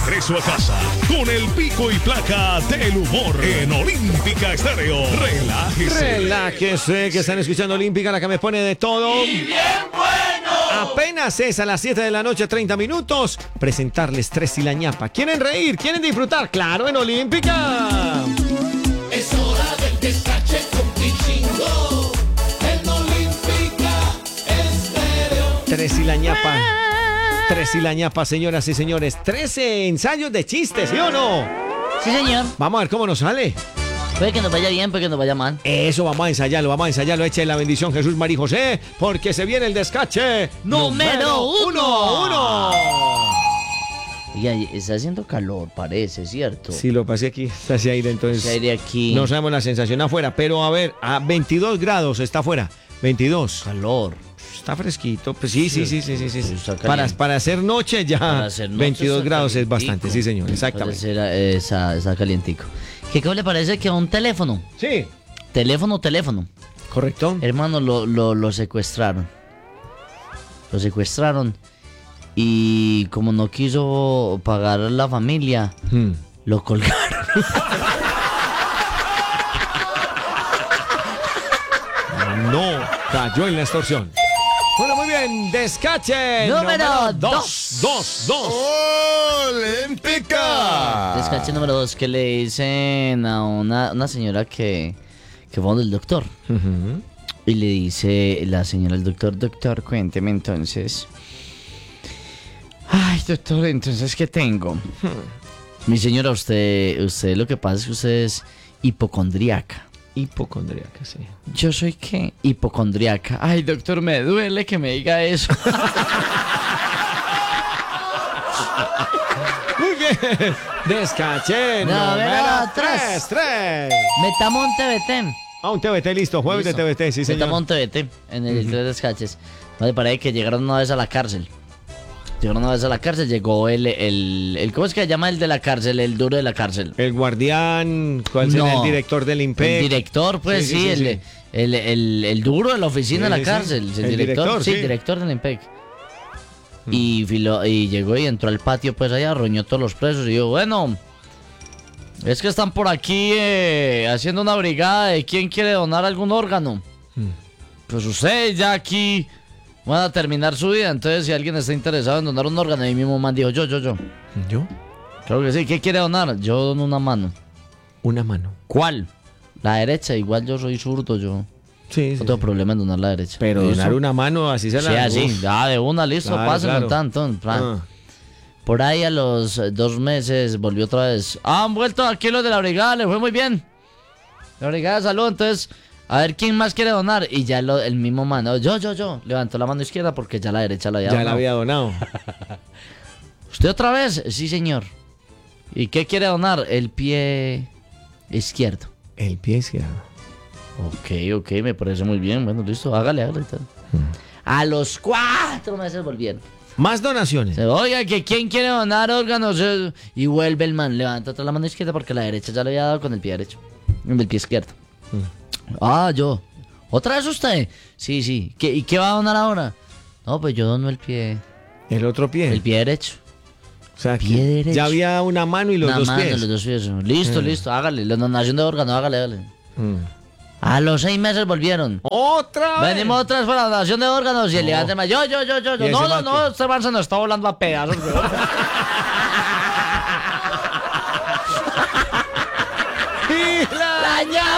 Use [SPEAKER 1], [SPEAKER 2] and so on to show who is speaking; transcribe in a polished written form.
[SPEAKER 1] regreso a casa con el pico y placa del humor en Olímpica Estéreo.
[SPEAKER 2] Relájese, que están escuchando Olímpica, la que me pone de todo.
[SPEAKER 3] ¡Y bien bueno!
[SPEAKER 2] Apenas es a las 7 de la noche, 30 minutos. Presentarles Tres y la ñapa. ¿Quieren reír? ¿Quieren disfrutar? ¡Claro, en Olímpica!
[SPEAKER 3] Es hora del descache con Pichingo en Olímpica Estéreo.
[SPEAKER 2] Tres y la ñapa. Tres y la ñapa, señoras y señores. 13 ensayos de chistes, ¿sí o no?
[SPEAKER 4] Sí, señor.
[SPEAKER 2] Vamos a ver cómo nos sale.
[SPEAKER 4] Puede que nos vaya bien, puede que nos vaya mal.
[SPEAKER 2] Eso, vamos a ensayarlo. Eche la bendición, Jesús, María y José, porque se viene el descache
[SPEAKER 4] número uno.
[SPEAKER 2] 1.
[SPEAKER 4] Y ahí está haciendo calor, parece, ¿cierto?
[SPEAKER 2] Sí, lo pasé aquí, está ese aire, entonces.
[SPEAKER 4] Ese aire aquí.
[SPEAKER 2] No sabemos la sensación afuera, pero a ver, a 22 grados está afuera. 22.
[SPEAKER 4] Calor.
[SPEAKER 2] Está fresquito. Pues sí.
[SPEAKER 4] Está caliente.
[SPEAKER 2] Para hacer noche ya.
[SPEAKER 4] Para hacer noche
[SPEAKER 2] 22
[SPEAKER 4] está
[SPEAKER 2] grados es
[SPEAKER 4] calientico.
[SPEAKER 2] bastante, sí, señor, exactamente.
[SPEAKER 4] Está calientico. ¿Qué le parece que a un teléfono?
[SPEAKER 2] Sí.
[SPEAKER 4] Teléfono.
[SPEAKER 2] Correcto.
[SPEAKER 4] Hermano, lo secuestraron. Lo secuestraron. Y como no quiso pagar la familia, lo colgaron.
[SPEAKER 2] No, cayó en la extorsión. Bueno, muy bien, descache
[SPEAKER 4] Número
[SPEAKER 2] 2.
[SPEAKER 5] ¡Olímpica!
[SPEAKER 4] Descache número 2, que le dicen a una señora que fue donde el doctor. Y le dice la señora al doctor, cuénteme entonces. Ay, doctor, entonces, ¿qué tengo? Mi señora, usted lo que pasa es que usted es hipocondríaca.
[SPEAKER 2] Hipocondríaca, sí.
[SPEAKER 4] ¿Yo soy qué? Hipocondríaca. Ay, doctor, me duele que me diga eso.
[SPEAKER 2] Muy bien. Descache número 3.
[SPEAKER 4] Metamos un TBT.
[SPEAKER 2] Un TBT listo, jueves
[SPEAKER 4] Listo.
[SPEAKER 2] de TBT, sí, señor.
[SPEAKER 4] Metamos un TBT en el 3 descaches. Vale, parece que llegaron una vez a la cárcel. Llegó el ¿cómo es que se llama el de la cárcel? El duro de la cárcel.
[SPEAKER 2] El guardián, ¿cuál será el director del IMPEC?
[SPEAKER 4] El director, pues sí. El duro de la oficina de la cárcel. El director, sí, director del IMPEC. Y llegó y entró al patio, pues allá, roñó todos los presos y dijo, bueno, es que están por aquí haciendo una brigada de quién quiere donar algún órgano. Pues usted ya aquí van a terminar su vida, entonces si alguien está interesado en donar un órgano, ahí mismo man dijo, yo.
[SPEAKER 2] ¿Yo?
[SPEAKER 4] Claro que sí, ¿qué quiere donar? Yo dono una mano.
[SPEAKER 2] Una mano.
[SPEAKER 4] ¿Cuál? La derecha, igual yo soy zurdo, yo
[SPEAKER 2] Sí.
[SPEAKER 4] no tengo problema en donar la derecha.
[SPEAKER 2] Pero
[SPEAKER 4] ¿Listo?
[SPEAKER 2] donar una mano, así se la...
[SPEAKER 4] Sí, así,
[SPEAKER 2] Uf.
[SPEAKER 4] ya de una, listo,
[SPEAKER 2] Claro,
[SPEAKER 4] pásenlo
[SPEAKER 2] claro.
[SPEAKER 4] tanto. Por ahí a los 2 meses volvió otra vez. Han vuelto aquí los de la brigada, le fue muy bien. La brigada de salud, entonces, a ver quién más quiere donar. Y ya el mismo mano, yo. Levantó la mano izquierda porque ya la derecha la había
[SPEAKER 2] Ya
[SPEAKER 4] donado.
[SPEAKER 2] la había donado.
[SPEAKER 4] ¿Usted otra vez? Sí, señor. ¿Y qué quiere donar? El pie izquierdo.
[SPEAKER 2] El pie izquierdo.
[SPEAKER 4] Ok, me parece muy bien. Bueno, listo, hágale. A los 4 meses volvieron.
[SPEAKER 2] Más donaciones.
[SPEAKER 4] Oiga, que quién quiere donar órganos. Y vuelve el man, levanta otra la mano izquierda porque la derecha ya le había dado con el pie derecho. El pie izquierdo. Yo. ¿Otra vez usted? Sí. ¿Y qué va a donar ahora? No, pues yo dono el pie.
[SPEAKER 2] El otro pie.
[SPEAKER 4] El pie derecho.
[SPEAKER 2] O sea,
[SPEAKER 4] pie derecho.
[SPEAKER 2] ya había una mano y los dos pies.
[SPEAKER 4] Los dos pies. Listo, hágale. La donación de órganos, hágale. A los 6 meses volvieron.
[SPEAKER 2] ¡Otra vez!
[SPEAKER 4] Venimos otra vez para la donación de órganos. Y el levante más. Yo. No, este man se nos está volando a pedazos, weón.
[SPEAKER 2] ¡Y la
[SPEAKER 4] ¡La ñapa!